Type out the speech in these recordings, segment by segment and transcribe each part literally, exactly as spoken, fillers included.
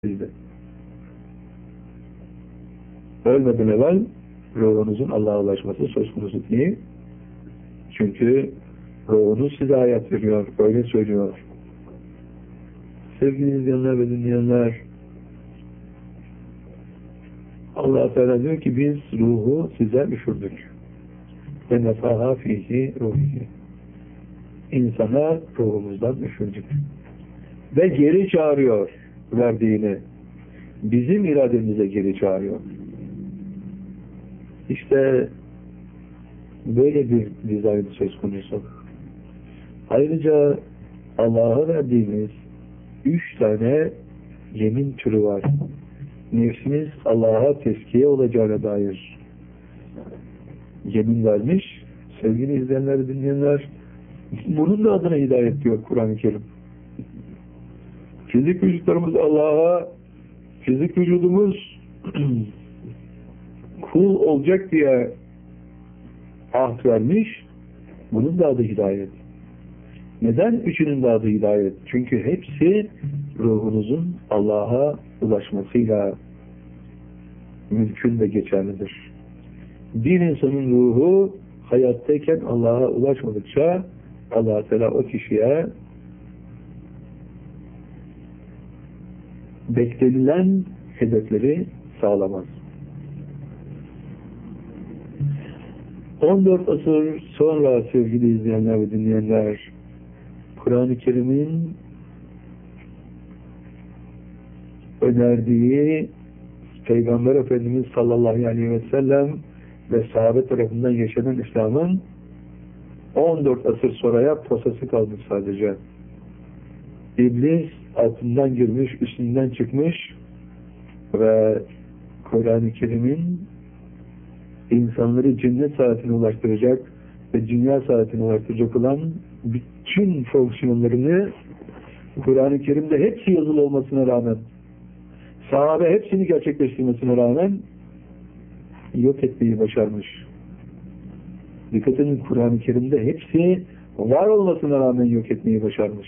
Bizde. Ölmeden evvel ruhunuzun Allah'a ulaşması söz konusu değil. Çünkü ruhunuz size hayat veriyor. Öyle söylüyor. Sevgili izleyenler ve dinleyenler, Allah Teala diyor ki biz ruhu size üfürdük. Ve nefaha fihi ruhi. İnsana ruhumuzdan üfürdük. Ve geri çağırıyor verdiğini. Bizim irademize geri çağırıyor. İşte böyle bir dizayn söz konusu. Ayrıca Allah'a verdiğimiz üç tane yemin türü var. Nefsimiz Allah'a tezkiye olacağına dair yemin vermiş. Sevgili izleyenler, dinleyenler, bunun da adına hidayet diyor Kur'an-ı Kerim. Fizik vücutlarımız Allah'a, fizik vücudumuz kul olacak diye ahd vermiş. Bunun da adı hidayet. Neden üçünün de adı hidayet? Çünkü hepsi ruhunuzun Allah'a ulaşmasıyla mümkün ve geçerlidir. Bir insanın ruhu hayattayken Allah'a ulaşmadıkça Allah Teala o kişiye beklenilen hedefleri sağlamaz. on dört asır sonra sevgili izleyenler ve dinleyenler, Kur'an-ı Kerim'in önerdiği Peygamber Efendimiz sallallahu aleyhi ve sellem ve sahabe tarafından yaşanan İslam'ın on dört asır sonraya posası kalmış sadece. İblis altından girmiş, üstünden çıkmış ve Kur'an-ı Kerim'in insanları cennet saatine ulaştıracak ve dünya saatine ulaştıracak olan bütün fonksiyonlarını Kur'an-ı Kerim'de hepsi yazılı olmasına rağmen, sahabe hepsini gerçekleştirmesine rağmen yok etmeyi başarmış. Dikkat edin, Kur'an-ı Kerim'de hepsi var olmasına rağmen yok etmeyi başarmış.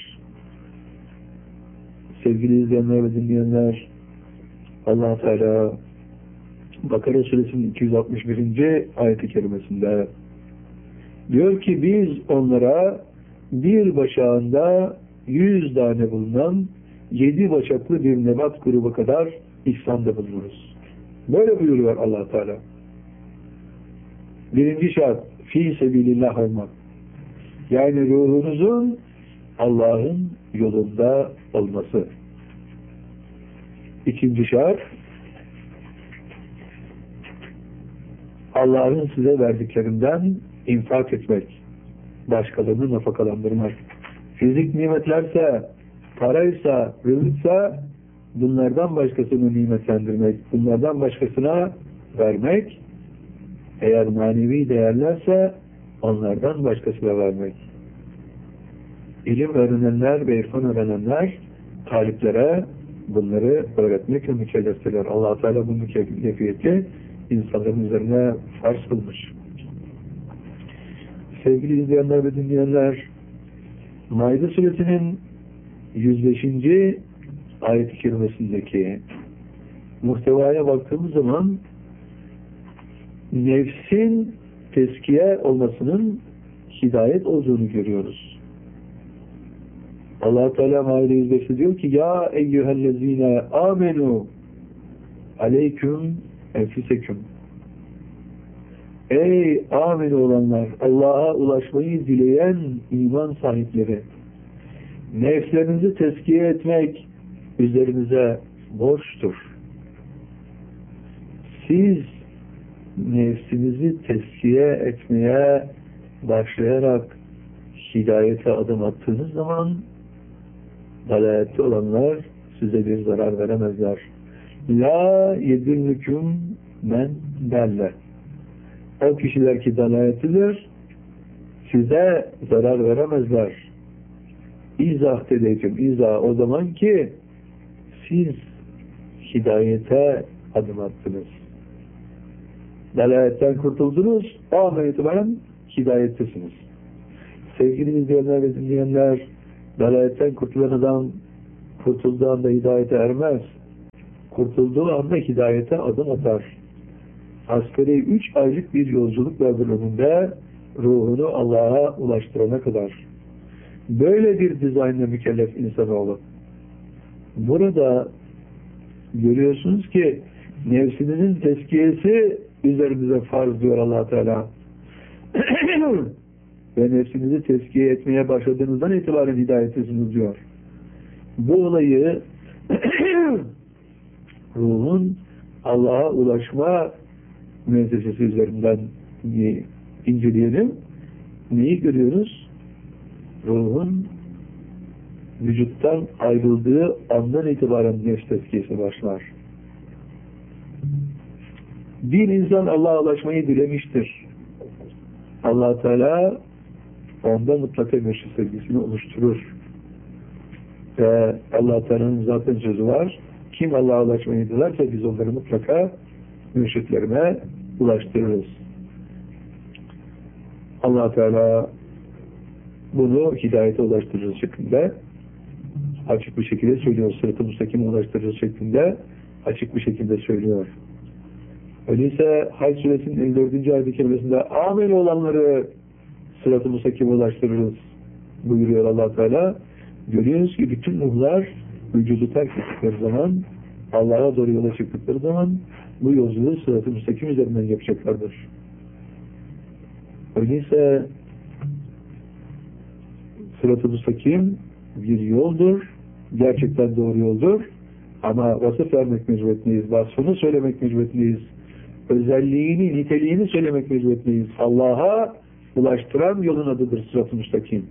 Sevgili izleyenler ve dinleyenler, Allah Teala Bakara Suresinin iki yüz altmış birinci ayet-i kerimesinde diyor ki biz onlara bir başağında yüz tane bulunan yedi başaklı bir nebat grubu kadar ihsanda bulunuruz. Böyle buyuruyor Allah Teala. Birinci şart fi sebilillah olmak. Yani ruhunuzun Allah'ın yolunda olması. İkinci şart Allah'ın size verdiklerinden infak etmek, başkalarını nafakalandırmak. Fizik nimetlerse, paraysa, rızıksa bunlardan başkasını nimetlendirmek, bunlardan başkasına vermek, eğer manevi değerlerse onlardan başkasına vermek. İlim öğrenenler ve irfan öğrenenler taliplere bunları öğretmekle mükelleftirler. Allah Teala bu mükellefiyeti insanların üzerine farz kılmış. Sevgili izleyenler ve dinleyenler, Maide Suresinin yüz beşinci ayet-i kerimesindeki muhtevaya baktığımız zaman nefsin tezkiye olmasının hidayet olduğunu görüyoruz. Allah Teala Maide yüz beşte diyor ki ya eyyühellezine amenu aleyküm enfiseküm. Ey amin olanlar, Allah'a ulaşmayı dileyen iman sahipleri, nefslerinizi tezkiye etmek üzerinize borçtur. Siz nefsinizi tezkiye etmeye başlayarak hidayete adım attığınız zaman dalalette olanlar size bir zarar veremezler. La yedillüküm men derler. O kişiler ki dalaletlidir, size zarar veremezler. İzah dedeyim, izah o zaman ki siz hidayete adım attınız. Dalaletten kurtuldunuz, o andan itibaren hidayettesiniz. Sevgili izleyenler ve dinleyenler, dalaletten kurtulan adam kurtulduğu anda hidayete ermez. kurtulduğu anda hidayete adım atar. Asgari üç aylık bir yolculuk vardır önünde, ruhunu Allah'a ulaştırana kadar. Böyle bir dizaynla mükellef insanoğlu. Burada görüyorsunuz ki nefsinizin tezkiyesi üzerinize farz diyor Allah Teala. Ve nefsinizi tezkiye etmeye başladığınızdan itibaren hidayettesiniz diyor. Bu olayı ruhun Allah'a ulaşma müessesesi üzerinden inceleyelim. Neyi görüyoruz? Ruhun vücuttan ayrıldığı andan itibaren nefs tezkiyesi başlar. Bir insan Allah'a ulaşmayı dilemiştir. Allah Teala onda mutlaka mürşid sevgisini oluşturur. Ve Allah Teala'nın zaten sözü var. Kim Allah'a ulaşmayı dilerse biz onları mutlaka mürşitlerine ulaştırırız. Allah Teala bunu hidayete ulaştırırız şeklinde açık bir şekilde söylüyor. Sırat-ı müstakime ulaştırırız şeklinde açık bir şekilde söylüyor. Öyleyse Hac suresinin elli dördüncü ayet-i kerimesinde amel olanları sırat-ı müstakime ulaştırırız buyuruyor Allah Teala. Görüyoruz ki bütün ruhlar vücudu terk ettikleri zaman, Allah'a doğru yola çıktıkları zaman bu yolculuğu sırat-ı müstakim üzerinden yapacaklardır. Öyleyse sırat-ı müstakim bir yoldur, gerçekten doğru yoldur ama vasıf vermek mecburiyetindeyiz, vasfını söylemek mecburiyetindeyiz, özelliğini, niteliğini söylemek mecburiyetindeyiz. Allah'a ulaştıran yolun adıdır sırat-ı müstakim.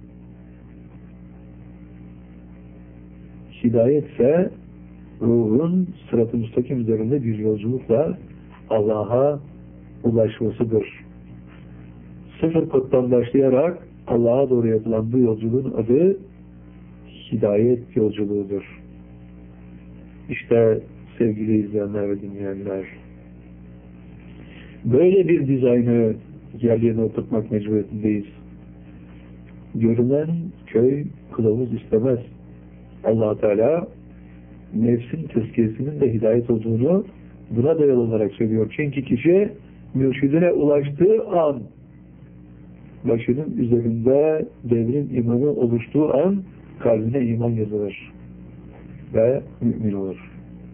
Hidayet ise ruhun sırat-ı müstakim üzerinde bir yolculukla Allah'a ulaşmasıdır. Sıfır koddan başlayarak Allah'a doğru yapılan bu yolculuğun adı hidayet yolculuğudur. İşte sevgili izleyenler ve dinleyenler, böyle bir dizaynı yerlerine oturtmak mecburiyetindeyiz. Görünen köy kılavuz istemez. Allah Teala nefsin tezkiyesinin de hidayet olduğunu buna dayalı olarak söylüyor. Çünkü kişi mürşidine ulaştığı an, başının üzerinde devrin imanı oluştuğu an kalbine iman yazılır ve mümin olur.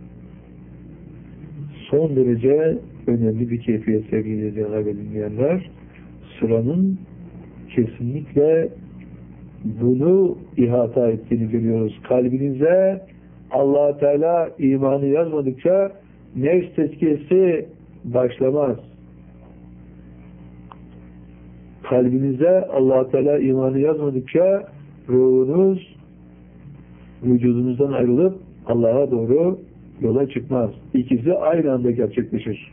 Son derece önemli bir keyfiyet sevgili izleyenler ve dinleyenler. Sıranın kesinlikle bunu ihata ettiğini görüyoruz. Kalbinize Allah Teala imanı yazmadıkça nefs tezkiyesi başlamaz. Kalbinize Allah Teala imanı yazmadıkça ruhunuz vücudunuzdan ayrılıp Allah'a doğru yola çıkmaz. İkisi aynı anda gerçekleşir.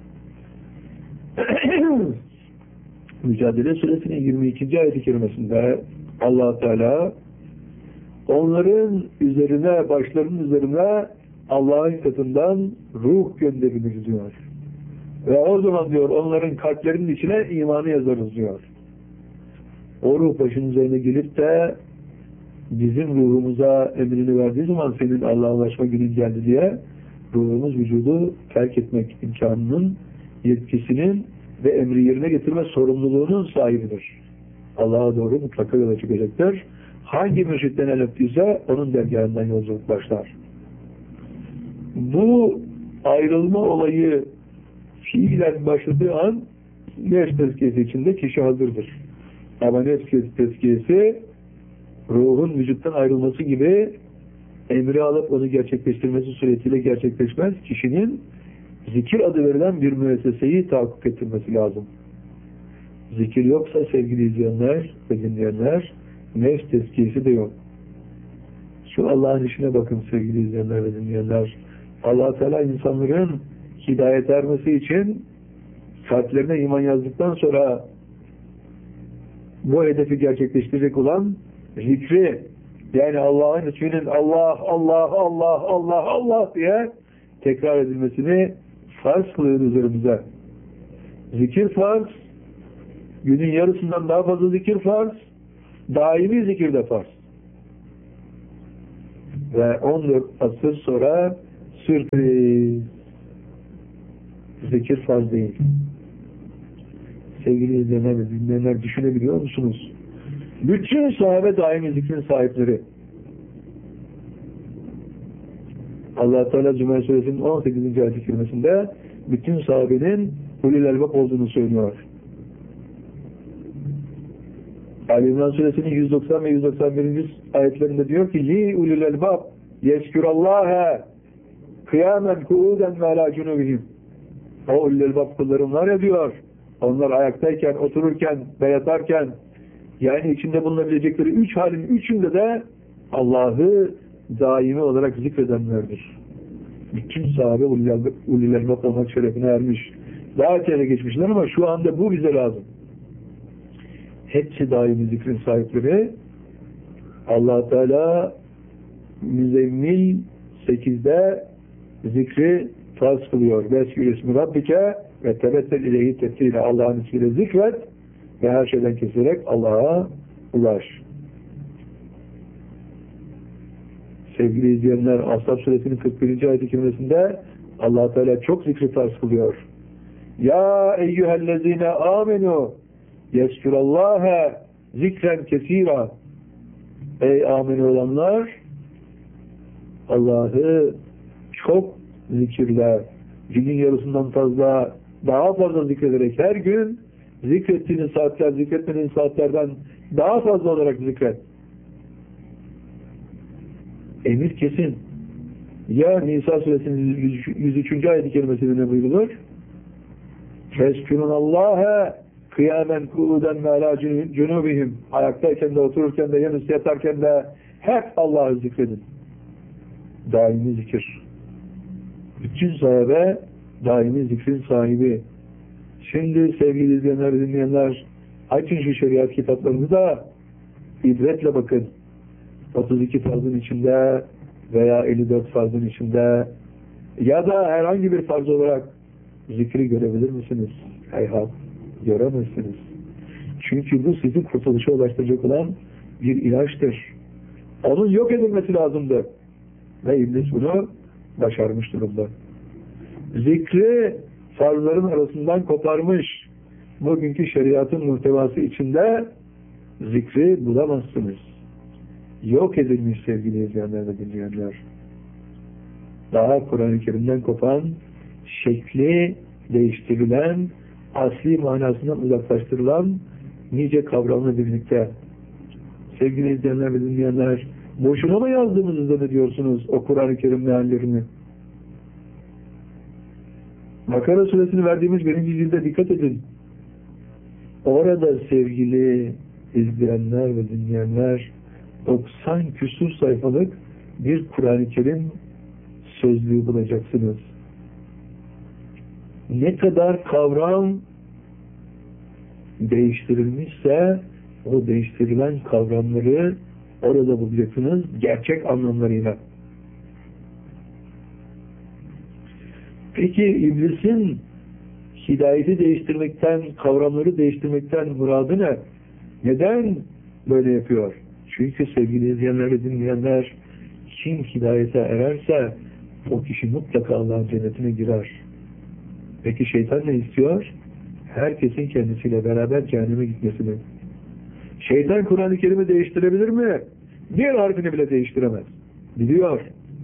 Mücadele Suresinin yirmi ikinci ayet-i kerimesinde Allah Teala onların üzerine, başlarının üzerine Allah'ın katından ruh göndeririz diyor. Ve o zaman diyor onların kalplerinin içine imanı yazarız diyor. O ruh başının üzerine gelip de bizim ruhumuza emrini verdiği zaman senin Allah'a ulaşma günün geldi diye ruhumuz vücudu terk etmek imkanının, yetkisinin ve emri yerine getirme sorumluluğunun sahibidir. Allah'a doğru mutlaka yola çıkacaktır. Hangi mürşitten el öptüyse onun dergahından yolculuk başlar. Bu ayrılma olayı fiilen başladığı an nefs tezkiyesi içinde kişi hazırdır. Ama nefs tezkiyesi ruhun vücuttan ayrılması gibi emri alıp onu gerçekleştirmesi suretiyle gerçekleşmez. Kişinin zikir adı verilen bir müesseseyi tahakkuk ettirmesi lazım. Zikir yoksa sevgili izleyenler ve dinleyenler nefs tezkiyesi de yok. Şu Allah'ın işine bakın sevgili izleyenler ve dinleyenler. Allah Teala insanların hidayet ermesi için kalplerine iman yazdıktan sonra bu hedefi gerçekleştirecek olan zikri, yani Allah'ın isminin Allah, Allah, Allah, Allah, Allah diye tekrar edilmesini farz kılıyor üzerimize. Zikir farz, günün yarısından daha fazla zikir farz, daimi zikir de farz. Ve on dört asır sonra sırf zikir farz değil. Sevgili izleyenler ve dinleyenler, düşünebiliyor musunuz? Bütün sahabe daimi zikrin sahipleri. Allah Teala Zümer Suresinin on sekizinci ayet-i kerimesinde bütün sahabenin ulul elbab olduğunu söylüyor. Ali İmran Suresinin yüz doksan ve yüz doksan birinci ayetlerinde diyor ki li ulul elbab yezkurallaha kıyamen kuuden ve ala cunubihim. O ulul elbab kullarım var ya diyor. Onlar ayaktayken, otururken ve yatarken, yani içinde bulunabilecekleri üç halin üçünde de Allah'ı daimi olarak zikredenlerdir. Bütün sahabe ulul elbab olmak şerefine ermiş. Daha öteye geçmişler ama şu anda bu bize lazım. Hepsi daimi zikrin sahipleri. Allah Teala Müzzemmil sekizde zikri farz kılıyor. Veskül ismi Rabbike ve tebettel ileyhi tebtile. Allah'ın ismiyle zikret ve her şeyden keserek Allah'a ulaş. Sevgili izleyenler, Ashab Suresinin kırk birinci ayet-i kerimesinde Allah Teala çok zikri farz kılıyor. Ya eyyühellezine amenu yeskurallaha zikren kesira. Ey amin olanlar, Allah'ı çok zikirle, günün yarısından fazla, daha fazla zikrederek her gün zikrettiğiniz saatler, zikretmediğiniz saatlerden daha fazla olarak zikret. Emir kesin. Ya Nisa Suresinin yüz üçüncü ayet-i kerimesinde ne buyurulur? Feskurunallaha kıyamen kuuden ve ala cunubihim. Ayaktayken de, otururken de, yanıp yatarken de hep Allah'ı zikredin. Daimi zikir. Bütün sahabe daimi zikrin sahibi. Şimdi sevgili izleyenler, dinleyenler, açın şu şeriat kitaplarını da ibretle bakın. otuz iki farzın içinde veya elli dört farzın içinde ya da herhangi bir farz olarak zikri görebilir misiniz? Hayhat, göremezsiniz. Çünkü bu sizi kurtuluşa ulaştıracak olan bir ilaçtır. Onun yok edilmesi lazımdı. Ve iblis bunu başarmış durumda. Zikri farzların arasından koparmış. Bugünkü şeriatın muhtevası içinde zikri bulamazsınız. Yok edilmiş sevgili izleyenler ve dinleyenler. Daha Kur'an-ı Kerim'den kopan, şekli değiştirilen, asli manasından uzaklaştırılan nice kavramla birlikte. Sevgili izleyenler ve dinleyenler, boşuna mı yazdığınızı zannediyorsunuz o Kur'an-ı Kerim meallerini? Bakara suresini verdiğimiz birinci cilde dikkat edin. Orada sevgili izleyenler ve dinleyenler, doksan küsur sayfalık bir Kur'an-ı Kerim sözlüğü bulacaksınız. Ne kadar kavram değiştirilmişse o değiştirilen kavramları orada bulacaksınız gerçek anlamlarıyla. Peki iblisin hidayeti değiştirmekten, kavramları değiştirmekten muradı ne? Neden böyle yapıyor? Çünkü sevgili izleyenler ve dinleyenler, kim hidayete ererse o kişi mutlaka Allah'ın cennetine girer. Peki şeytan ne istiyor? Herkesin kendisiyle beraber cehenneme gitmesini. Şeytan Kur'an-ı Kerim'i değiştirebilir mi? Bir harfini bile değiştiremez. Biliyor.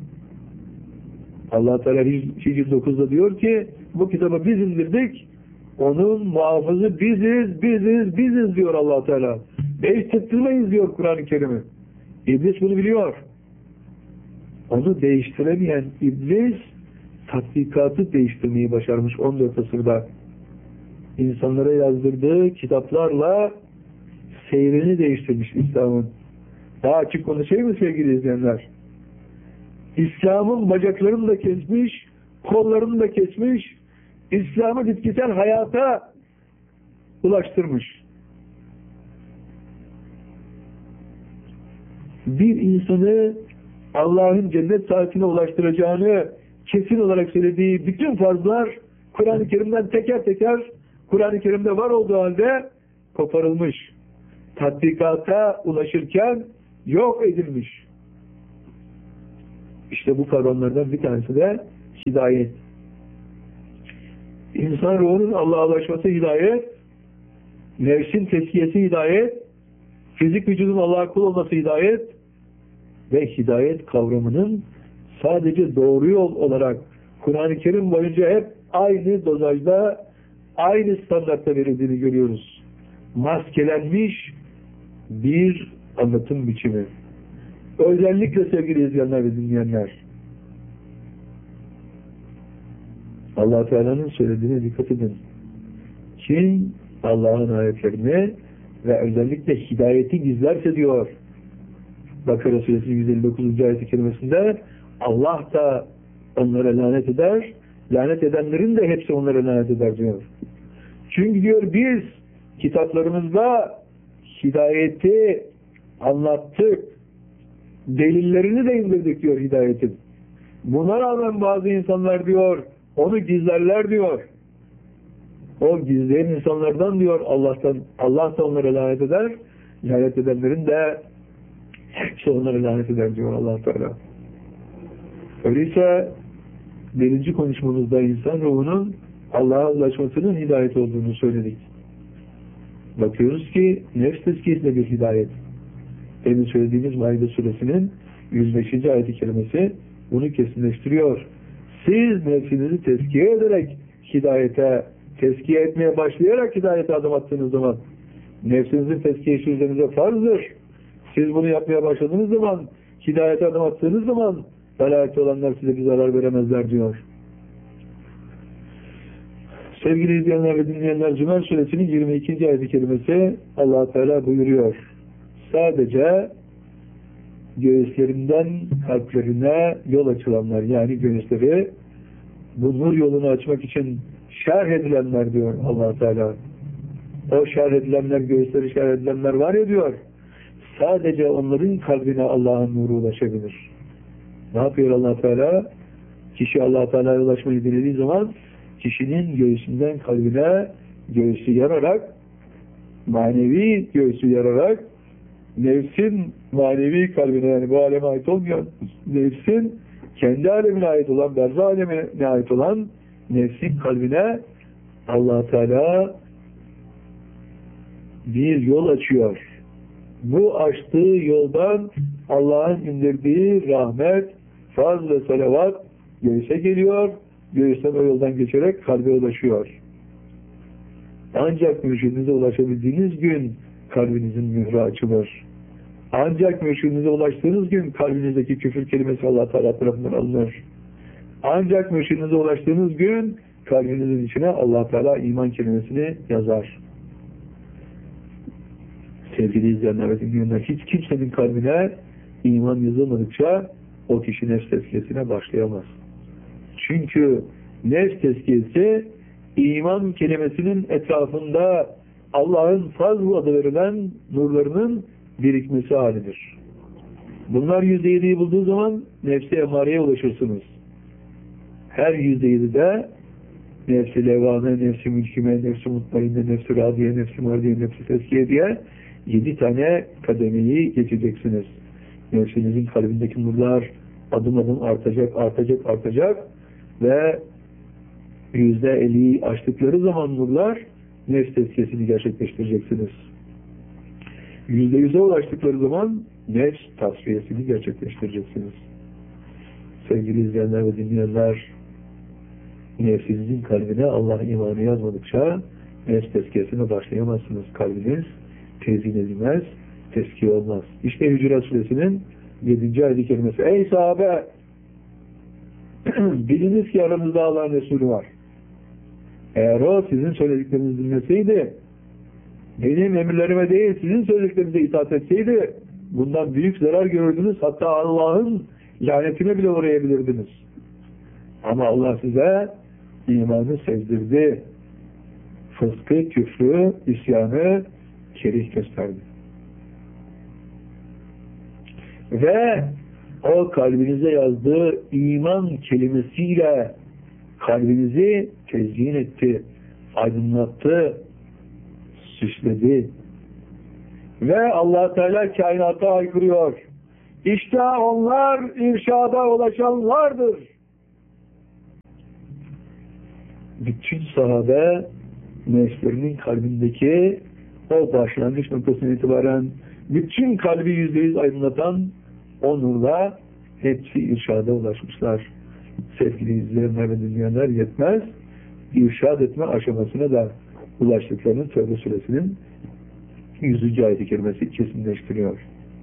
Allah Teala Hicr dokuzda diyor ki bu kitabı biz indirdik, onun muhafızı biziz, biziz, biziz diyor Allah Teala. Değiştirmeyiz diyor Kur'an-ı Kerim'i. İblis bunu biliyor. Onu değiştiremeyen iblis tatbikatı değiştirmeyi başarmış on dört asırda. İnsanlara yazdırdığı kitaplarla seyrini değiştirmiş İslam'ın. Daha açık konuşayım mı sevgili izleyenler? İslam'ın bacaklarını da kesmiş, kollarını da kesmiş, İslam'ı bitkisel hayata ulaştırmış. Bir insanı Allah'ın cennet saatine ulaştıracağını kesin olarak söylediği bütün farzlar Kur'an-ı Kerim'den teker teker Kur'an-ı Kerim'de var olduğu halde koparılmış. Tatbikata ulaşırken yok edilmiş. İşte bu kavramlardan bir tanesi de hidayet. İnsan ruhunun Allah'a ulaşması hidayet, nefsin tezkiyesi hidayet, fizik vücudun Allah'a kul olması hidayet ve hidayet kavramının sadece doğru yol olarak Kur'an-ı Kerim boyunca hep aynı dozajda, aynı standartta verildiğini görüyoruz. Maskelenmiş bir anlatım biçimi. Özellikle sevgili izleyenler ve dinleyenler, Allah Teala'nın söylediğine dikkat edin. Kim Allah'ın ayetlerini ve özellikle hidayeti gizlerse diyor, Bakara Suresi yüz elli dokuzuncu ayet-i kerimesinde, Allah da onlara lanet eder, lanet edenlerin de hepsi onlara lanet eder diyor. Çünkü diyor biz kitaplarımızda hidayeti anlattık, delillerini de indirdik diyor hidayetin. Buna rağmen bazı insanlar diyor onu gizlerler diyor. O gizleyen insanlardan diyor Allah'tan, Allah da onlara lanet eder, lanet edenlerin de hepsi onlara lanet eder diyor Allah Teala. Öyleyse birinci konuşmamızda insan ruhunun Allah'a ulaşmasının hidayet olduğunu söyledik. Bakıyoruz ki nefs tezkiyesi de bir hidayet. Demin söylediğimiz Maide Suresinin yüz beşinci ayet-i kerimesi bunu kesinleştiriyor. Siz nefsinizi tezkiye ederek hidayete, tezkiye etmeye başlayarak hidayete adım attığınız zaman nefsinizin tezkiyesi üzerinize farzdır. Siz bunu yapmaya başladığınız zaman, hidayete adım attığınız zaman velayette olanlar size bir zarar veremezler diyor. Sevgili izleyenler ve dinleyenler, Zümer Suresinin yirmi ikinci ayet-i kerimesi Allah Teala buyuruyor. Sadece göğüslerinden kalplerine yol açılanlar, yani göğüsleri bu nur yolunu açmak için şerh edilenler diyor Allah Teala. O şerh edilenler, göğüsleri şerh edilenler var ya diyor. Sadece onların kalbine Allah'ın nuru ulaşabilir. Ne yapıyor Allah Teala? Kişi Allah Teala'ya ulaşmayı dilediği zaman kişinin göğsünden kalbine göğsü yararak, manevi göğsü yararak, nefsin manevi kalbine, yani bu aleme ait olmayan nefsin kendi alemine ait olan, berzah alemine ait olan nefsin kalbine Allah Teala bir yol açıyor. Bu açtığı yoldan Allah'ın indirdiği rahmet, fazl ve salavat göğüse geliyor. Göğüsten o yoldan geçerek kalbe ulaşıyor. Ancak mürşidinize ulaşabildiğiniz gün kalbinizin mührü açılır. Ancak mürşidinize ulaştığınız gün kalbinizdeki küfür kelimesi Allah Teala tarafından alınır. Ancak mürşidinize ulaştığınız gün kalbinizin içine Allah Teala iman kelimesini yazar. Sevgili izleyenler ve dinleyenler, hiç kimsenin kalbine iman yazılmadıkça o kişi nefs tezkiyesine başlayamaz. Çünkü nefs tezkiyesi iman kelimesinin etrafında Allah'ın fazl adı verilen nurlarının birikmesi halidir. Bunlar yüzde yediyi bulduğu zaman nefsi emareye ulaşırsınız. Her yüzde yedide nefsi levvame, nefsi mülkime, nefsi mutmainne, nefsi radiye, nefsi mardiye, nefsi tezkiye diye yedi tane kademeyi geçeceksiniz. Nefsinizin kalbindeki nurlar adım adım artacak, artacak, artacak ve yüzde elliyi aştıkları zaman nurlar nefs tezkiyesini gerçekleştireceksiniz. Yüzde yüze ulaştıkları zaman nefs tasfiyesini gerçekleştireceksiniz. Sevgili izleyenler ve dinleyenler, nefsinizin kalbine Allah imanı yazmadıkça nefs tezkiyesine başlayamazsınız. Kalbiniz tezyin edilmez, tezkiye olmaz. İşte Hücurat Suresinin yedinci ayet-i kerimesi. Ey sahabe! Biliniz ki aranızda Allah'ın Resulü var. Eğer o sizin söylediklerinizi dinleseydi, benim emirlerime değil sizin söylediklerinize itaat etseydi, bundan büyük zarar görürdünüz. Hatta Allah'ın lanetine bile uğrayabilirdiniz. Ama Allah size imanı sevdirdi. Fıskı, küfrü, isyanı kerih gösterdi. Ve o kalbinize yazdığı iman kelimesiyle kalbinizi tezyin etti, aydınlattı, süsledi. Ve Allah Teala kainata haykırıyor. İşte onlar irşada ulaşanlardır. bütün sahabe nefslerinin kalbindeki o başlangıç noktasına itibaren bütün kalbi yüzde yüz aydınlatan o nurla hepsi irşada ulaşmışlar. Sevgili izleyenler ve dinleyenler, yetmez, irşad etme aşamasına da ulaştıklarını Tevbe suresinin yüzüncü ayet-i kerimesi kesinleştiriyor.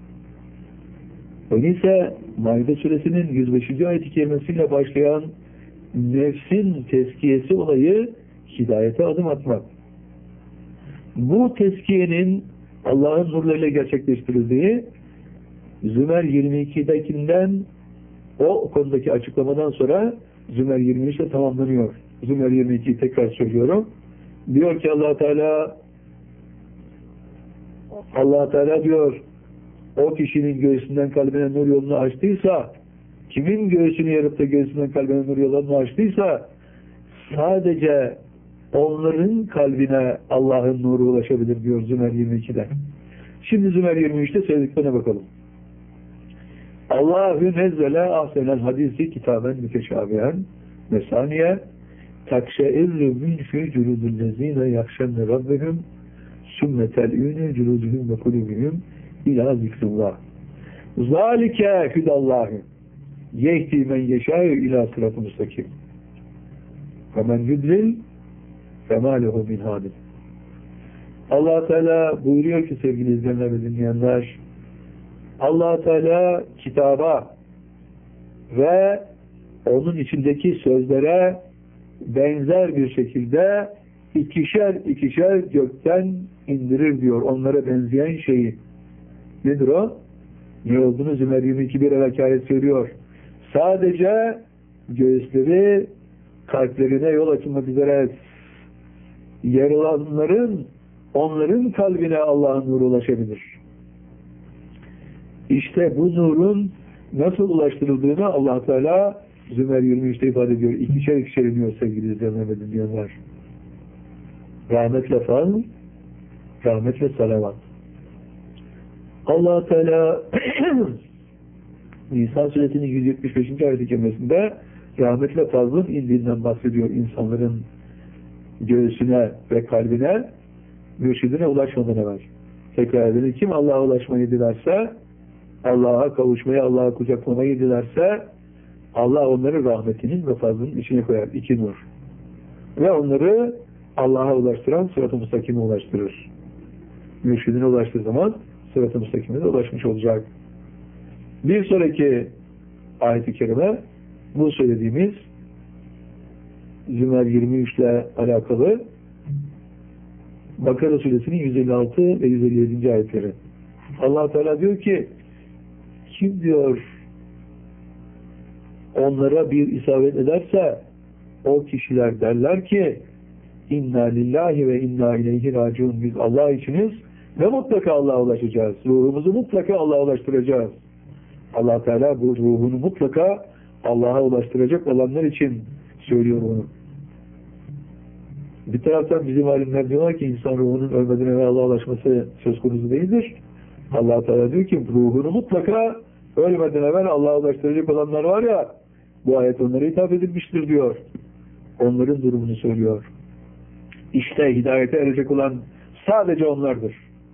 Öyleyse Maide suresinin yüz beşinci ayet-i kerimesiyle başlayan nefsin tezkiyesi olayı hidayete adım atmak. Bu tezkiyenin Allah'ın nurlarıyla gerçekleştirildiği Zümer yirmi iki'dekinden o konudaki açıklamadan sonra Zümer yirmi üç'te tamamlanıyor. Zümer yirmi iki'yi tekrar söylüyorum. Diyor ki Allah Teala Allah Teala diyor, o kişinin göğsünden kalbine nur yolunu açtıysa, kimin göğsünü yarıp da göğsünden kalbine nur yolunu açtıysa, sadece onların kalbine Allah'ın nuru ulaşabilir diyor Zümer yirmi iki'de. Şimdi Zümer yirmi üç'te söylediklerine bakalım. Allahü nezzele ahsenel hadisi kitaben müteşabihen mesaniye takşeirrü min fî cülûdüllezîne yakşenne rabbehum sümmetel'ûne cülûdühüm ve kulûbihüm ilâ zikrullah. Zâlike hüdallâhi yehdi men yeşâ'yu ilâ sıratı müstakim. Ve men yudlil femâ lehu min hâdin. Allah Teala buyuruyor ki sevgili izleyenler ve dinleyenler, Allah Teala kitaba ve onun içindeki sözlere benzer bir şekilde ikişer ikişer gökten indirir diyor. Onlara benzeyen şeyi. Nedir o? Ne olduğunu Zümer yirmi iki bir evvelki ayet söylüyor. Sadece göğüsleri kalplerine yol açılmak üzere yer alanların, onların kalbine Allah'ın nuru ulaşabilir. İşte bu nurun nasıl ulaştırıldığını Allah Teala Zümer yirmi üç'te ifade ediyor. İkişer ikişer iniyor sevgili izleyenler ve dinleyenler. Rahmetle fazl, rahmetle salavat. Allah Teala Nisa suresinin yüz yetmiş beşinci ayet-i kerimesinde rahmetle fazlın indiğinden bahsediyor, insanların göğsüne ve kalbine, mürşidine ulaşmadan evvel. Tekrar edelim. Kim Allah'a ulaşmayı dilerse, Allah'a kavuşmayı, Allah'a kucaklamayı dilerse, Allah onları rahmetinin ve fazlının içine koyar. İki nur. Ve onları Allah'a ulaştıran sırat-ı müstakime ulaştırır. Mürşidine ulaştığı zaman sırat-ı müstakime de ulaşmış olacak. Bir sonraki ayet-i kerime bu söylediğimiz Zümer yirmi üç ile alakalı Bakara suresinin yüz elli altı ve yüz elli yedinci ayetleri. Allah Teala diyor ki, kim diyor onlara bir isabet ederse o kişiler derler ki inna lillahi ve inna ileyhi raciun, biz Allah içiniz ve mutlaka Allah'a ulaşacağız. Ruhumuzu mutlaka Allah'a ulaştıracağız. Allah Teala bu ruhunu mutlaka Allah'a ulaştıracak olanlar için söylüyor bunu. Bir taraftan bizim alimler diyorlar ki insan ruhunun ölmeden evvel Allah'a ulaşması söz konusu değildir. Allah Teala diyor ki ruhunu mutlaka ölmeden evvel Allah'a ulaştıracak olanlar var ya, bu ayet onlara hitap edilmiştir diyor. Onların durumunu söylüyor. İşte hidayete erecek olan sadece onlardır.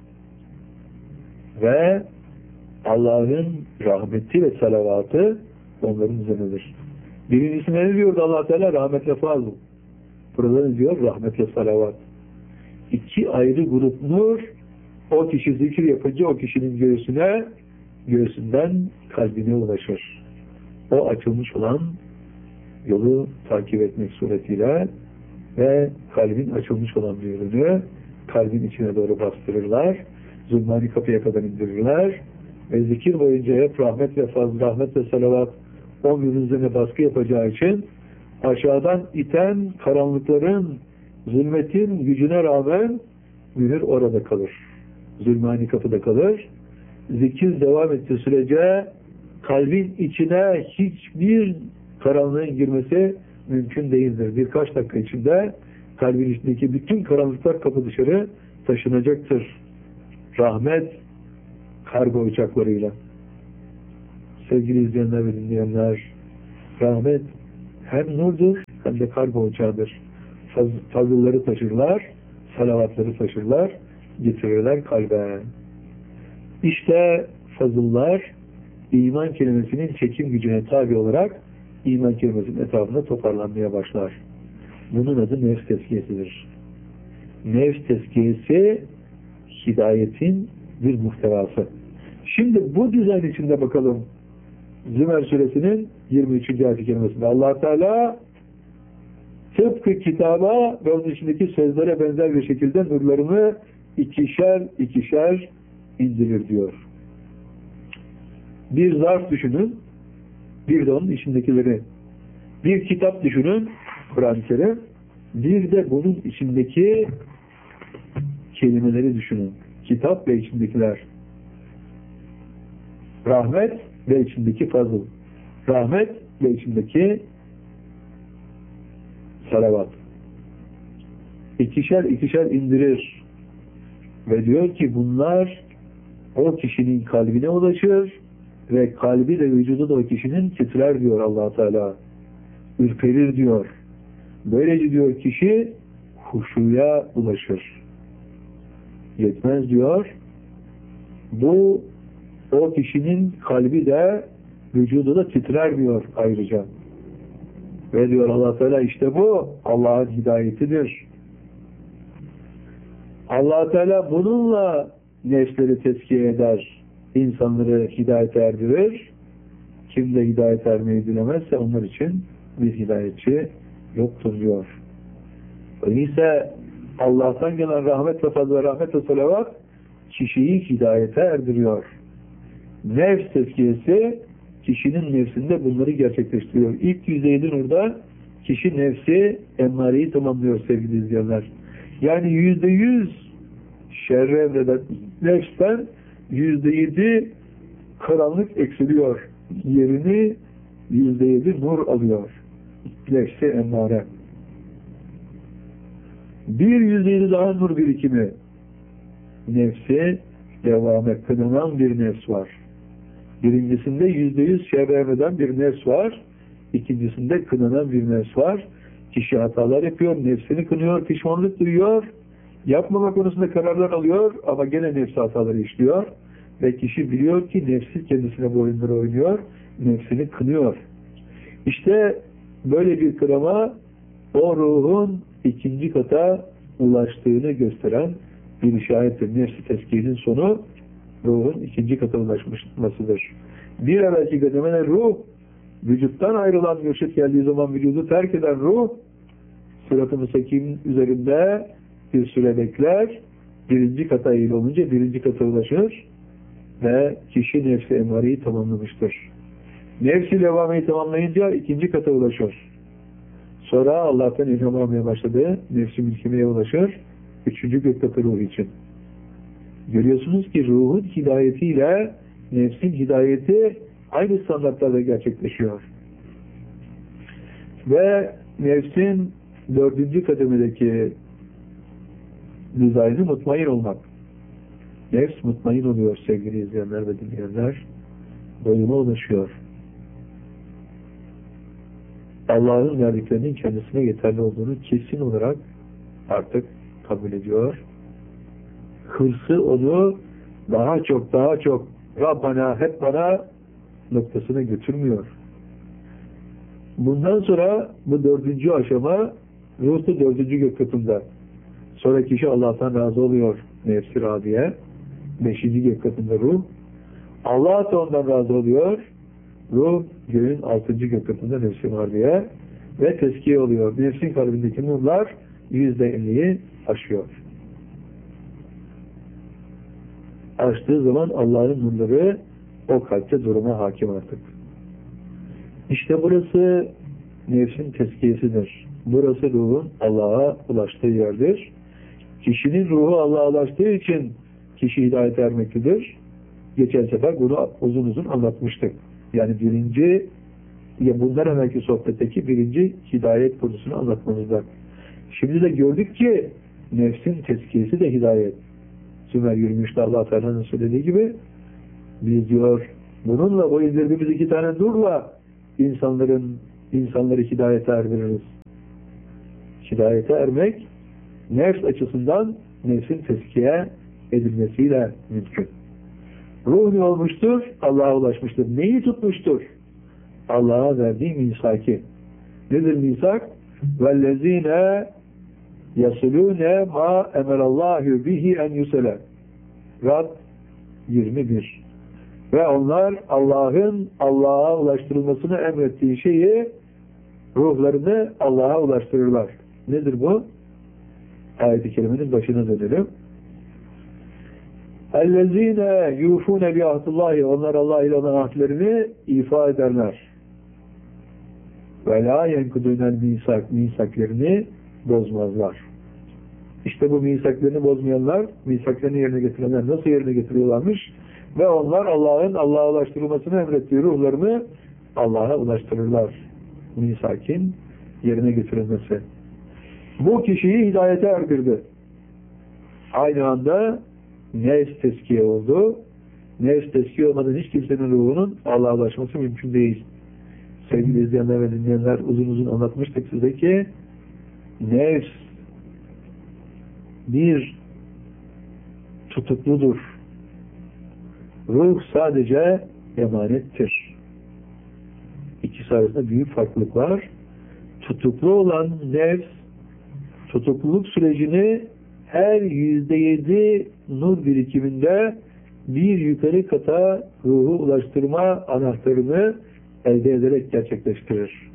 Ve Allah'ın rahmeti ve salavatı onların üzerinedir. Birincisine ne diyordu Allah Teala? Rahmetle fazl. Burada ne diyor? Rahmetle salavat. İki ayrı grup nur, o kişi zikir yapınca o kişinin göğsüne, göğsünden kalbine ulaşır. O açılmış olan yolu takip etmek suretiyle ve kalbin açılmış olan bir yönünü kalbin içine doğru bastırırlar. Zulmani kapıya kadar indirirler ve zikir boyunca hep rahmet ve fazl, rahmet ve salavat o mümin üzerine baskı yapacağı için aşağıdan iten karanlıkların, zulmetin gücüne rağmen mühür orada kalır. Zulmani kapıda kalır. Zikir devam ettiği sürece kalbin içine hiçbir karanlığın girmesi mümkün değildir. Birkaç dakika içinde kalbin içindeki bütün karanlıklar kapı dışarı taşınacaktır. Rahmet kargo uçaklarıyla. Sevgili izleyenler ve dinleyenler, rahmet hem nurdur hem de kargo uçağıdır. faz, fazılları taşırlar, salavatları taşırlar, getirirler kalbe. İşte fazıllar iman kelimesinin çekim gücüne tabi olarak iman kelimesinin etrafında toparlanmaya başlar. Bunun adı nefs tezkiyesidir. Nefs tezkiyesi hidayetin bir muhtevası. Şimdi bu dizayn içinde bakalım. Zümer suresinin yirmi üçüncü ayet-i kerimesinde Allah Teala tıpkı kitaba ve onun içindeki sözlere benzer bir şekilde nurlarını ikişer ikişer indirir diyor. Bir zarf düşünün, bir de onun içindekileri. Bir kitap düşünün, Kur'an-ı Kerim, bir de bunun içindeki kelimeleri düşünün. Kitap ve içindekiler. Rahmet ve içindeki fazıl. Rahmet ve içindeki salavat. İkişer ikişer indirir. Ve diyor ki bunlar o kişinin kalbine ulaşır ve kalbi de vücudu da o kişinin titrer diyor Allah Teala. Ürperir diyor. Böylece diyor kişi huşuya ulaşır. Yetmez diyor. Bu o kişinin kalbi de vücudu da titrer diyor ayrıca. Ve diyor Allah Teala işte bu Allah'ın hidayetidir. Allah Teala bununla nefsleri tezkiye eder. İnsanları hidayete erdirir. Kim de hidayet ermeyi dilemezse onlar için bir hidayetçi yoktur diyor. Öyleyse Allah'tan gelen rahmet ve fazl ve rahmet ve salavat kişiyi hidayete erdiriyor. Nefs tezkiyesi kişinin nefsinde bunları gerçekleştiriyor. İlk yüzde yedi nurda kişi nefsi emmareyi tamamlıyor sevgili izleyenler. Yani yüzde yüz şerre emreden nefsten yüzde yedi karanlık eksiliyor. Yerini yüzde yedi nur alıyor. Nefsi emmare. Bir yüzde yedi daha nur birikimi. Nefsi devame kınanan bir nefs var. Birincisinde yüzde yüz şerre emreden bir nefs var. İkincisinde kınanan bir nefs var. Kişi hatalar yapıyor, nefsini kınıyor, pişmanlık duyuyor. Yapmama konusunda kararlar alıyor ama gene nefsi hataları işliyor. Ve kişi biliyor ki nefsi kendisine bu oyunları oynuyor, nefsini kınıyor. İşte böyle bir kınama o ruhun ikinci kata ulaştığını gösteren bir işarettir. Nefsi tezkiyenin sonu ruhun ikinci kata ulaşmasıdır. Bir evvelki kademede ruh, vücuttan ayrılan mürşit geldiği zaman vücudu terk eden ruh, sırat-ı müstakimin üzerinde bir süre bekler, birinci kata eğil olunca birinci kata ulaşır ve kişi nefsi emmareyi tamamlamıştır. Nefsi levameyi tamamlayınca ikinci kata ulaşır. Sonra Allah'tan ilham almaya başladı, nefsi mülkimeye ulaşır, üçüncü gök katı ruh için. Görüyorsunuz ki ruhun hidayetiyle nefsin hidayeti aynı standartlarda gerçekleşiyor. Ve nefsin dördüncü kademedeki dizaynı mutmain olmak. Nefs mutmain oluyor sevgili izleyenler ve dinleyenler. Doyuma ulaşıyor. Allah'ın verdiklerinin kendisine yeterli olduğunu kesin olarak artık kabul ediyor. Hırsı onu daha çok daha çok Rabbana hep bana noktasına götürmüyor. Bundan sonra bu dördüncü aşama ruhta dördüncü gök katında. Sonra kişi Allah'tan razı oluyor nefsi radiye. Beşinci gök katında ruh. Allah da ondan razı oluyor. Ruh göğün altıncı gök katında nefsi radiye ve tezkiye oluyor. Nefsin kalbindeki nurlar yüzde elliyi aşıyor. Açtığı zaman Allah'ın nurları o kalpte duruma hakim artık. İşte burası nefsin tezkiyesidir. Burası ruhun Allah'a ulaştığı yerdir. Kişinin ruhu Allah'a ulaştığı için kişi hidayet ermektedir. Geçen sefer bunu uzun uzun anlatmıştık. Yani birinci, ya bundan evvelki sohbetteki birinci hidayet konusunu anlatmamızda. Şimdi de gördük ki nefsin tezkiyesi de hidayet. Sümer yirmi üçte Allah Teala'nın söylediği gibi biz diyor bununla o indirdiğimiz iki tane nurla insanların insanları hidayete erdiririz. Hidayete ermek, nefs açısından nefsin teskiye edilmesiyle mümkün. Ruh ne olmuştur? Allah'a ulaşmıştır. Neyi tutmuştur? Allah'a verdiği misaki. Nedir misak? وَالَّذ۪ينَ يَسُلُونَ مَا اَمَرَ اللّٰهُ بِهِ اَنْ يُسَلَى Rad yirmi bir. Ve onlar Allah'ın Allah'a ulaştırılmasını emrettiği şeyi, ruhlarını Allah'a ulaştırırlar. Nedir bu? Ayet-i kerimenin başına dönelim. اَلَّذ۪ينَ يُوفُونَ بِعَهْدِ اللّٰهِ Onlar Allah ile olan ahdlerini ifa ederler. وَلَا يَنْكُدُونَ misak misaklerini bozmazlar. İşte bu misaklerini bozmayanlar, misaklerini yerine getirenler nasıl yerine getiriyorlarmış? Ve onlar Allah'ın Allah'a ulaştırılmasını emrettiği ruhlarını Allah'a ulaştırırlar. Misakin yerine getirilmesi. Bu kişiyi hidayete erdirdi. Aynı anda nefs teskiye oldu. Nefs teskiye olmadan hiç kimsenin ruhunun Allah'a ulaşması mümkün değil. Sevgili izleyenler ve dinleyenler, uzun uzun anlatmıştık size ki nefs bir tutukludur. Ruh sadece emanettir. İkisi arasında büyük farklılık var. Tutuklu olan nefs, tutukluluk sürecini her yüzde yedi nur birikiminde bir yukarı kata ruhu ulaştırma anahtarını elde ederek gerçekleştirir.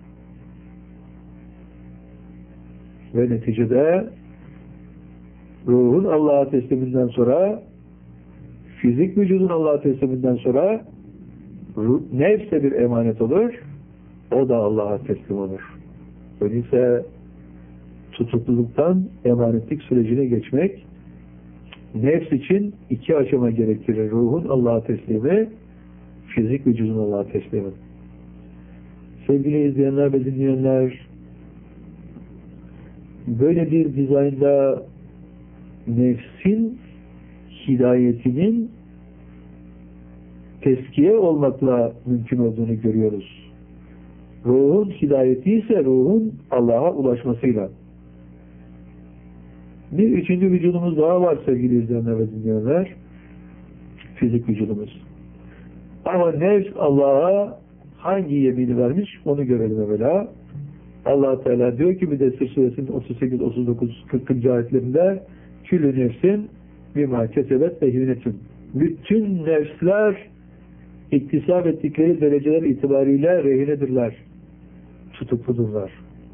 Ve neticede ruhun Allah'a tesliminden sonra, fizik vücudun Allah'a tesliminden sonra nefs de bir emanet olur, o da Allah'a teslim olur. Öyleyse tutukluluktan emanetlik sürecine geçmek nefs için iki aşama gerektirir. Ruhun Allah'a teslimi, fizik vücudun Allah'a teslimi. Sevgili izleyenler ve dinleyenler, böyle bir dizaynda nefsin hidayetinin teskiye olmakla mümkün olduğunu görüyoruz. Ruhun hidayeti ise ruhun Allah'a ulaşmasıyla. Bir üçüncü vücudumuz daha var sevgili izleyenler ve dinleyenler. Fizik vücudumuz. Ama nefs Allah'a hangi yemini vermiş onu görelim evvela. Allah Teala diyor ki Müddessir suresinin otuz sekiz, otuz dokuz, kırkıncı ayetlerinde küllü nefsin bima kesebet rehinetin. Bütün nefsler iktisap ettikleri dereceler itibariyle rehinedirler. Tutukludurlar.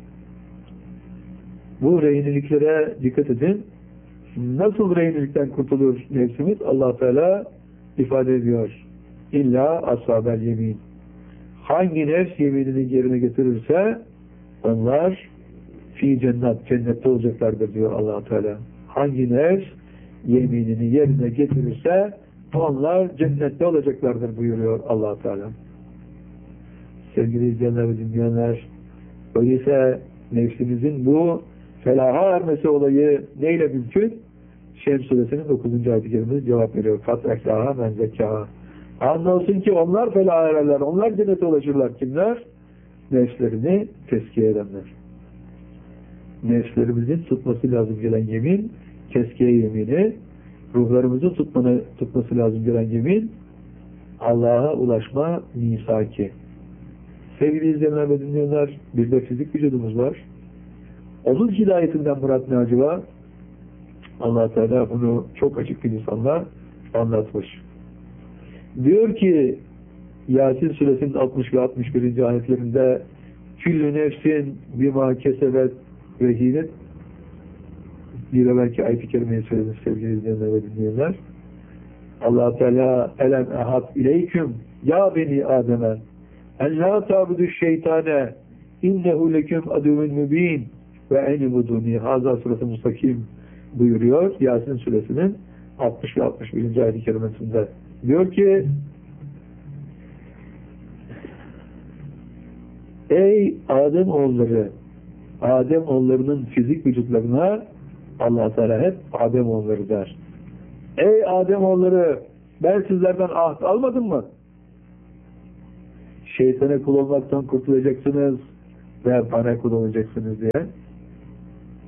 Bu rehineliklere dikkat edin. Nasıl rehinelikten kurtulur nefsimiz? Allah Teala ifade ediyor. İlla ashabel yemin. Hangi nefs yeminini yerine getirirse onlar fi cennet, cennette olacaklardır diyor Allah Teala. Hangi nefs yeminini yerine getirirse onlar cennette olacaklardır buyuruyor Allah Teala. Sevgili izleyenler ve dinleyenler, öyleyse nefsimizin bu felaha ermesi olayı neyle mümkün? Şems suresinin dokuzuncu ayet-i kerimesi cevap veriyor. Kat eklaha men zekkaha. Anlıyorsun ki onlar felaha ererler, onlar cennete ulaşırlar. Kimler? Nefslerini teskiye edenler. Nefslerimizin tutması lazım gelen yemin, teskiye yemini, ruhlarımızın tutmanı, tutması lazım gelen yemin, Allah'a ulaşma misaki. Sevgili izleyenler ve dinleyenler, bir de fizik vücudumuz var. Onun hidayetinden murat ne acaba? Allah Teala bunu çok açık bir insanla anlatmış. Diyor ki Yasin suresinin altmış ve altmış birinci ayetlerinde küllü nefsin bima kesebet rehinet, bir evvelki ayet-i kerimeyi söylemiş sevgili izleyenler ve dinleyenler. Allah Teala elem ehad ileyküm ya beni Adem'e en la tabudu şeytane innehu leküm aduvun mübin ve enibuduni Haza suresi mustakim buyuruyor Yasin suresinin altmış ve altmış birinci ayet-i kerimesinde. Diyor ki ey Adem oğulları, Adem oğullarının fizik vücutlarına Allah Teala hep Adem oğulları der. Ey Adem oğulları, ben sizlerden ahd almadım mı? Şeytana kul olmaktan kurtulacaksınız ve bana kul olacaksınız diye.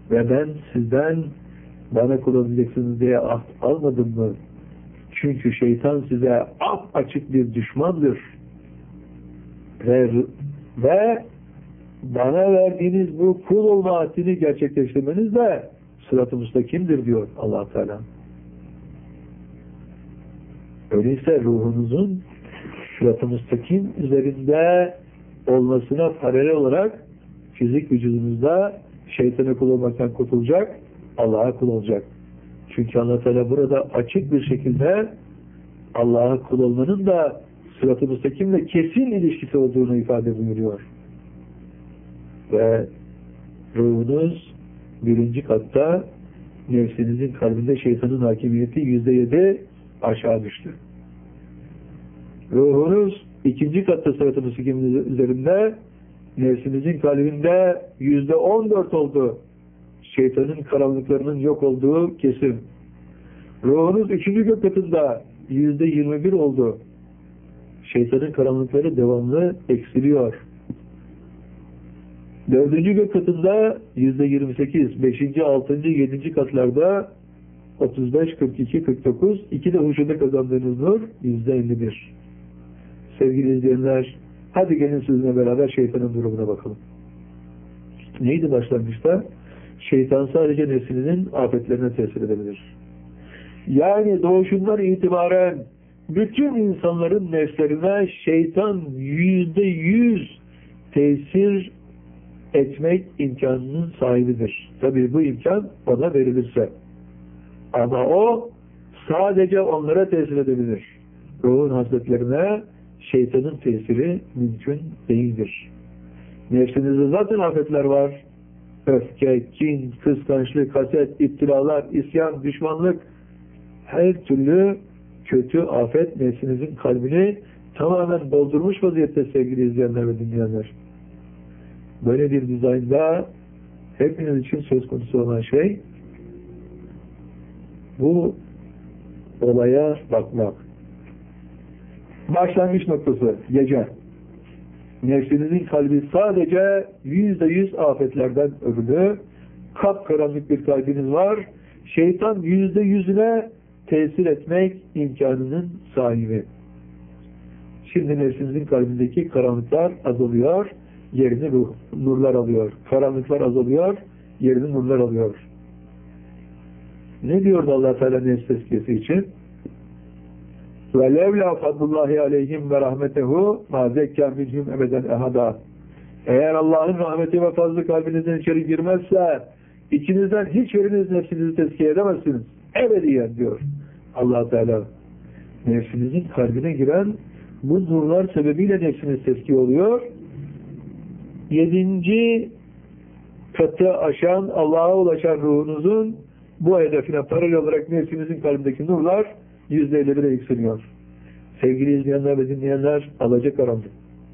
Ve ben sizden bana kul olacaksınız diye ahd almadım mı? Çünkü şeytan size açık bir düşmandır. Ve, ve bana verdiğiniz bu kul olma ahdini gerçekleştirmeniz de sırat-ı müstakimdir diyor Allah Teala. Öyleyse ruhunuzun sırat-ı müstakim üzerinde olmasına paralel olarak fizik vücudunuzda şeytana kul olmaktan kurtulacak, Allah'a kul olacak. Çünkü Allah Teala burada açık bir şekilde Allah'a kul olmanın da sırat-ı müstakimle kesin ilişkisi olduğunu ifade buyuruyor. Ve ruhunuz birinci katta, nefsinizin kalbinde şeytanın hakimiyeti yüzde yedi aşağı düştü. Ruhunuz ikinci katta sırat-ı müstakimin üzerinde, nefsinizin kalbinde yüzde on dört oldu. Şeytanın karanlıklarının yok olduğu kesin. Ruhunuz üçüncü gök katında yüzde yirmi bir oldu. Şeytanın karanlıkları devamlı eksiliyor. Dördüncü gök katında yüzde yirmi sekiz, beşinci, altıncı, yedinci katlarda otuz beş, kırk iki, kırk dokuz, iki de huşuda kazandığınız nur yüzde elli bir. Sevgili izleyenler, hadi gelin sizinle beraber şeytanın durumuna bakalım. Neydi başlangıçta? Şeytan sadece nefsinin afetlerine tesir edebilir. Yani doğuşundan itibaren bütün insanların nefslerine şeytan yüzde yüz tesir etmek imkanının sahibidir. Tabii bu imkan ona verilirse. Ama o sadece onlara tesir edebilir. Ruhun hasletlerine şeytanın tesiri mümkün değildir. Nefsinizde zaten afetler var. Öfke, kin, kıskançlık, haset, iptilalar, isyan, düşmanlık, her türlü kötü afet nefsinizin kalbini tamamen doldurmuş vaziyette sevgili izleyenler ve dinleyenler. Böyle bir dizaynda hepiniz için söz konusu olan şey bu olaya bakmak. Başlangıç noktası gece. Nefsinizin kalbi sadece yüzde yüz afetlerden örülü, kapkaranlık bir kalbiniz var. Şeytan yüzde yüzüne tesir etmek imkanının sahibi. Şimdi nefsinizin kalbindeki karanlıklar azalıyor, yerini ruh, nurlar alıyor. Karanlıklar azalıyor, yerini nurlar alıyor. Ne diyordu Allah Teala nefs tezkiyesi için? Ve levla fadlullahi aleyhim ve rahmetehu ma zekka minhum ebeden ehada. Eğer Allah'ın rahmeti ve fazlı kalbinizden içeri girmezse içinizden hiçbiriniz nefsinizi tezkiye edemezsiniz. Ebediyen diyor Allah Teala. Nefsinizin kalbine giren bu nurlar sebebiyle nefsiniz tezkiye oluyor. Yedinci katı aşan, Allah'a ulaşan ruhunuzun bu hedefine paralel olarak nefsinizin kalbindeki nurlar yüzde elli bire yükseliyor. Sevgili izleyenler ve dinleyenler, alacakaranlık.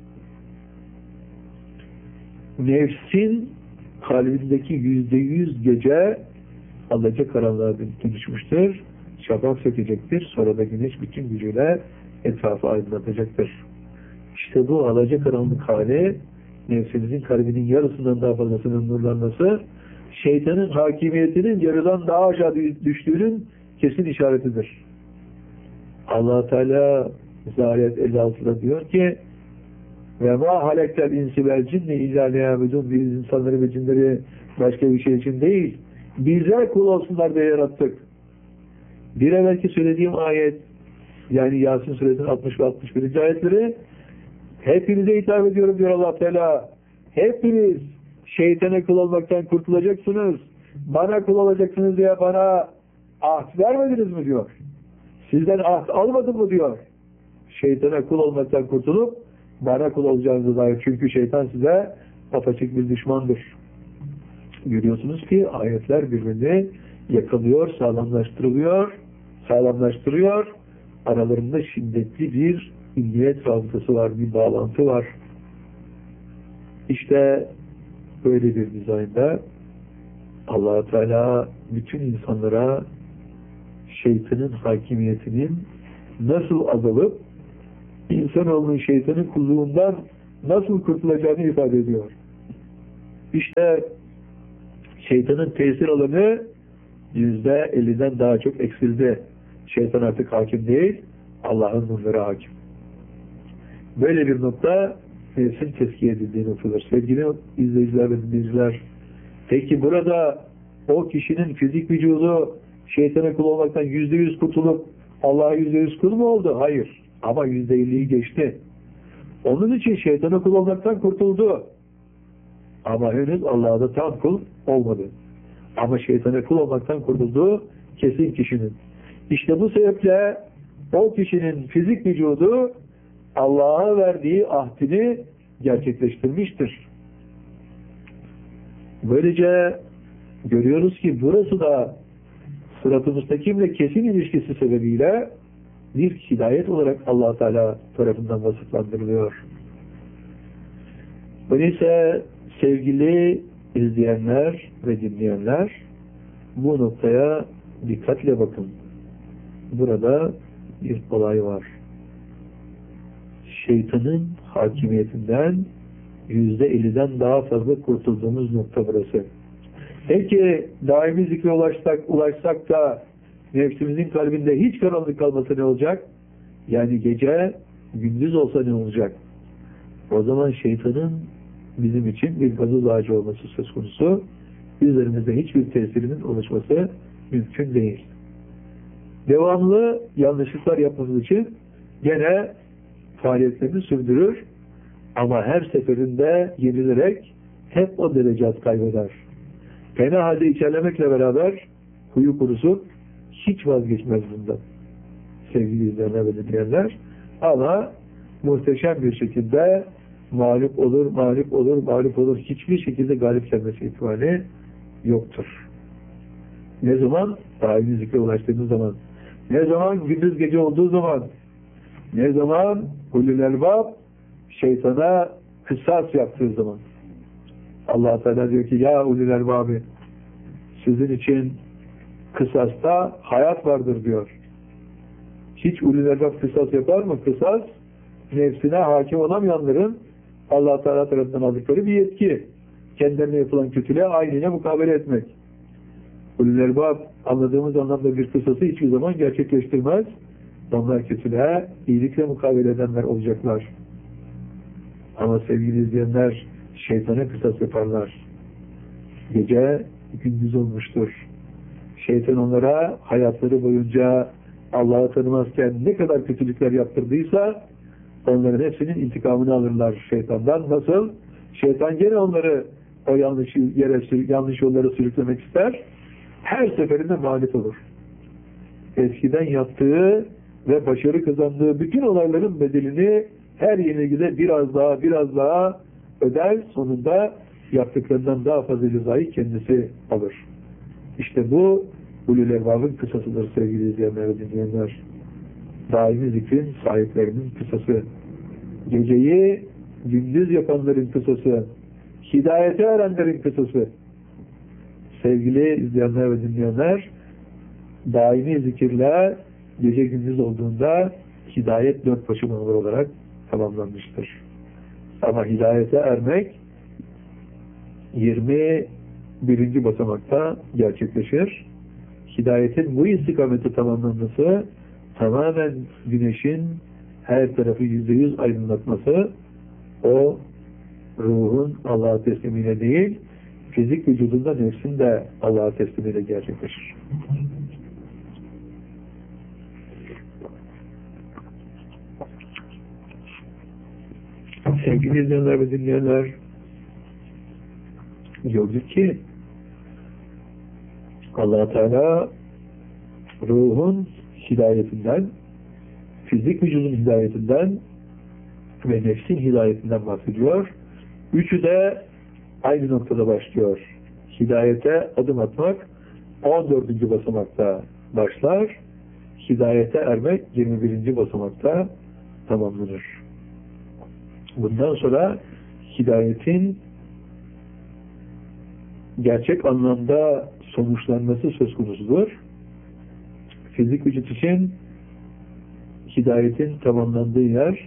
Nefsin kalbindeki yüzde yüz gece alacakaranlığa dönüşmüştür. Şafak sökecektir. Sonra da güneş bütün gücüyle etrafı aydınlatacaktır. İşte bu alacakaranlık hali, nefsinizin kalbinin yarısından daha fazlasının nurlanması, şeytanın hakimiyetinin yarıdan daha aşağı düştüğünün kesin işaretidir. Allah Teala Zariyat elli altıda diyor ki ve ma halektel insi vel cinni illa liyabudun, biz insanları ve cinleri başka bir şey için değil, bize kul olsunlar diye yarattık. Bir evvelki söylediğim ayet, yani Yasin suresinin altmış ve altmış birinci ayetleri hepinize hitap ediyorum diyor Allah Teala. Hepiniz şeytana kul olmaktan kurtulacaksınız. Bana kul olacaksınız diye bana ahd vermediniz mi diyor. Sizden ahd almadım mı diyor. Şeytana kul olmaktan kurtulup bana kul olacağınızı dair. Çünkü şeytan size apaçık bir düşmandır. Görüyorsunuz ki ayetler birbirini yakalıyor, sağlamlaştırılıyor, sağlamlaştırıyor. Aralarında şiddetli bir illiyet rabıtası var, bir bağlantı var. İşte böyle bir dizaynda Allah Teala bütün insanlara şeytanın hakimiyetinin nasıl azalıp insanoğlunun şeytanın kulluğundan nasıl kurtulacağını ifade ediyor. İşte Şeytanın tesir alanı yüzde elliden daha çok eksildi. Şeytan artık hakim değil, Allah'ın nurları hakim. Böyle bir nokta nefsin teskiye edildiği noktadır. Sevgili izleyiciler ve dinleyiciler, peki burada o kişinin fizik vücudu şeytana kul olmaktan yüzde yüz kurtulup Allah'a yüzde yüz kul mu oldu? Hayır. Ama yüzde elliyi geçti. Onun için şeytana kul olmaktan kurtuldu. Ama henüz Allah'a da tam kul olmadı. Ama şeytana kul olmaktan kurtulduğu kesin kişinin. İşte bu sebeple o kişinin fizik vücudu Allah'a verdiği ahdini gerçekleştirmiştir. Böylece görüyoruz ki burası da sırat-ı müstakimle kesin ilişkisi sebebiyle bir hidayet olarak Allah Teala tarafından vasıflandırılıyor. Öyleyse sevgili izleyenler ve dinleyenler, bu noktaya dikkatle bakın. Burada bir olay var. Şeytanın hakimiyetinden yüzde elliden daha fazla kurtulduğumuz nokta burası. Peki daimi zikre ulaşsak, ulaşsak da nefsimizin kalbinde hiç karanlık kalmasa ne olacak? Yani gece gündüz olsa ne olacak? O zaman şeytanın bizim için bir gazoz ağacı olması söz konusu. Üzerimizde hiçbir tesirinin oluşması mümkün değil. Devamlı yanlışlıklar yapmamız için gene faaliyetlerini sürdürür ama her seferinde yenilerek hep o derecat kaybeder. Fena halde içerlemekle beraber huyu kurusun, hiç vazgeçmez bundan. Sevgili izleyenler ve dinleyenler. Ama muhteşem bir şekilde mağlup olur, mağlup olur, mağlup olur. Hiçbir şekilde galip gelmesi ihtimali yoktur. Ne zaman? Daimi zikre ulaştığımız zaman. Ne zaman? Gündüz gece olduğu zaman. Ne zaman? Ulul elbab şeytana kısas yaptığı zaman. Allah Teala diyor ki ya ulul elbabı, sizin için kısasta hayat vardır diyor. Hiç ulul elbab kısas yapar mı? Kısas nefsine hakim olamayanların Allah Teala tarafından aldıkları bir yetki. Kendilerine yapılan kötülüğe aynıyla mukabele etmek. Ulul elbab anladığımız anlamda bir kısası hiçbir zaman gerçekleştirmez. Onlar kötülüğe iyilikle mukabele edenler olacaklar. Ama sevgili izleyenler, şeytana kısas yaparlar. Gece gündüz olmuştur. Şeytan onlara hayatları boyunca Allah'ı tanımazken ne kadar kötülükler yaptırdıysa onların hepsinin intikamını alırlar şeytandan. Nasıl? Şeytan gene onları o yanlış yere, yanlış yollara sürüklemek ister. Her seferinde mağlup olur. Eskiden yaptığı ve başarı kazandığı bütün olayların bedelini her yenilgide biraz daha biraz daha öder, sonunda yaptıklarından daha fazla cezayı kendisi alır. İşte bu ulul elbabın kısasıdır sevgili izleyenler ve dinleyenler. Daimi zikrin sahiplerinin kısası. Geceyi gündüz yapanların kısası. Hidayete erenlerin kısası. Sevgili izleyenler ve dinleyenler, daimi zikirle gece gündüz olduğunda hidayet dört başı olur olarak tamamlanmıştır. Ama hidayete ermek yirmi birinci basamakta gerçekleşir. Hidayetin bu istikamete tamamlanması tamamen güneşin her tarafı yüzde yüz aydınlatması, o ruhun Allah'a teslimiyle değil, fizik vücudunda nefsin de Allah'a teslimiyle gerçekleşir. Sevgili izleyenler ve dinleyenler, gördük ki Allah Teala ruhun hidayetinden, fizik vücudun hidayetinden ve nefsin hidayetinden bahsediyor. Üçü de aynı noktada başlıyor. Hidayete adım atmak on dördüncü basamakta başlar. Hidayete ermek yirmi birinci basamakta tamamlanır. Bundan sonra hidayetin gerçek anlamda sonuçlanması söz konusudur. Fizik vücut için hidayetin tamamlandığı yer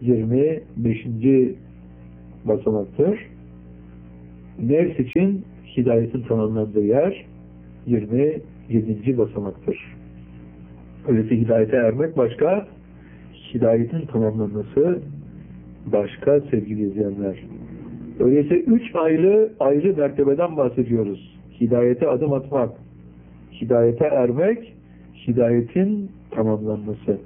yirmi beşinci basamaktır. Nefs için hidayetin tamamlandığı yer yirmi yedinci basamaktır. Öyleyse hidayete ermek başka, hidayetin tamamlanması başka sevgili izleyenler. Öyleyse üç ayrı ayrı mertebeden bahsediyoruz. Hidayete adım atmak, hidayete ermek, hidayetin tamamlanması.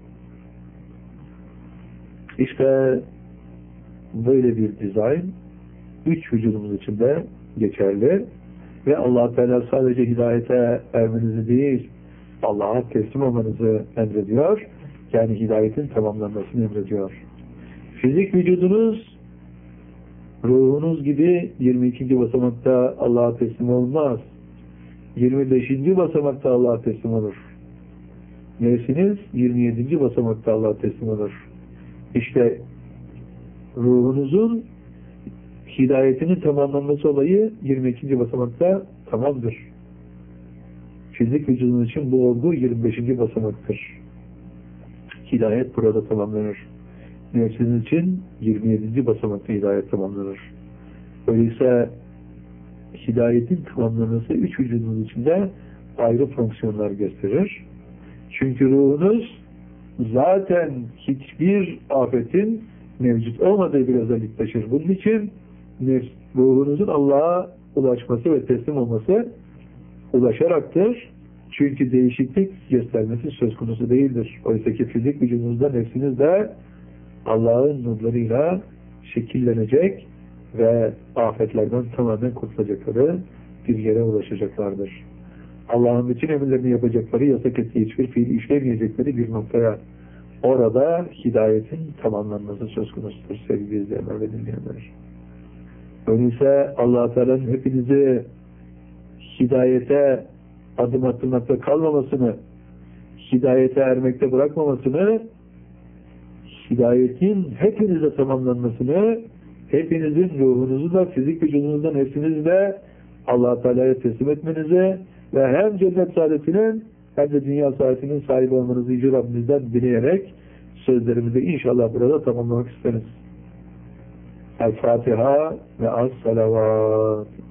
İşte böyle bir dizayn üç vücudumuz için de geçerli ve Allah Teala sadece hidayete ermenizi değil, Allah'a teslim olmanızı emrediyor. Yani hidayetin tamamlanmasını emrediyor. Fizik vücudunuz ruhunuz gibi yirmi ikinci basamakta Allah'a teslim olmaz. yirmi beşinci basamakta Allah'a teslim olur. Nefsiniz yirmi yedinci basamakta Allah'a teslim olur. İşte ruhunuzun hidayetinin tamamlanması olayı yirmi ikinci basamakta tamamdır. Fizik vücudunuz için bu olgu yirmi beşinci basamaktır. Hidayet burada tamamlanır. Nefsiniz için yirmi yedinci basamakta hidayet tamamlanır. Öyleyse hidayetin tamamlanması üç vücudunuz içinde ayrı fonksiyonlar gösterir. Çünkü ruhunuz zaten hiçbir afetin mevcut olmadığı bir özellik taşır. Bunun için ruhunuzun Allah'a ulaşması ve teslim olması ulaşacaktır. Çünkü değişiklik göstermesi söz konusu değildir. Oysa ki fizik vücudunuzda, nefsinizde Allah'ın nurlarıyla şekillenecek ve afetlerden tamamen kurtulacakları bir yere ulaşacaklardır. Allah'ın bütün emirlerini yapacakları, yasak ettiği hiçbir fiil işlemeyecekleri bir noktaya, orada hidayetin tamamlanması söz konusudur sevgili izleyenler ve dinleyenler. Öyleyse Allah-u Teala'nın hepinizi hidayete adım attırmakta kalmamasını, hidayete ermekte bırakmamasını, hidayetin hepinize tamamlanmasını, hepinizin ruhunuzu da, fizik vücudunuzda, nefsinizi de Allah-u Teala'ya teslim etmenizi ve hem cennet saadetinin hem de dünya saadetinin sahibi olmanızı Yüce Rabbimizden dileyerek sözlerimizi inşallah burada tamamlamak isteriz. El-Fatiha ve as-salavat.